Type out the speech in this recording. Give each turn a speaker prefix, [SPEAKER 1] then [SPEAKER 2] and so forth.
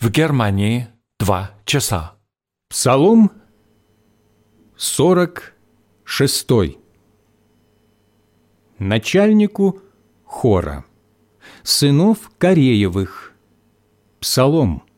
[SPEAKER 1] В Германии 2 часа.
[SPEAKER 2] Псалом 46. Начальнику хора, сынов Кореевых. Псалом.